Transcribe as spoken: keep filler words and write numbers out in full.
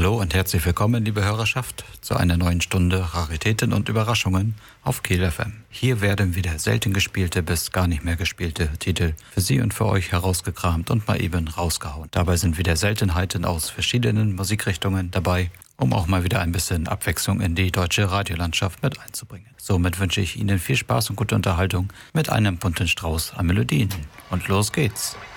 Hallo und herzlich willkommen, liebe Hörerschaft, zu einer neuen Stunde Raritäten und Überraschungen auf Kiel F M. Hier werden wieder selten gespielte bis gar nicht mehr gespielte Titel für Sie und für euch herausgekramt und mal eben rausgehauen. Dabei sind wieder Seltenheiten aus verschiedenen Musikrichtungen dabei, um auch mal wieder ein bisschen Abwechslung in die deutsche Radiolandschaft mit einzubringen. Somit wünsche ich Ihnen viel Spaß und gute Unterhaltung mit einem bunten Strauß an Melodien. Und los geht's!